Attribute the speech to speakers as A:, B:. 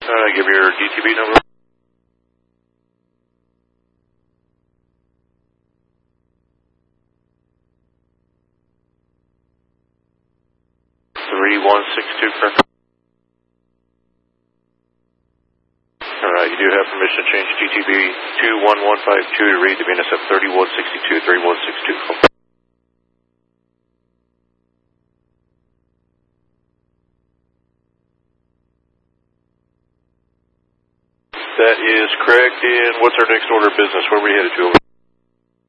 A: Give me your DTB number. Alright, you do have permission to change DTB 21152 to read the VNSF 3162, 3162. That is correct, and what's our next order of business? Where are we headed to?